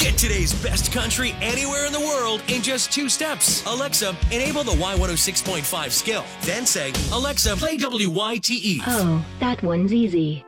Get today's best country anywhere in the world in just 2 steps. Alexa, enable the Y106.5 skill. Then say, Alexa, play WYTE. Oh, that one's easy.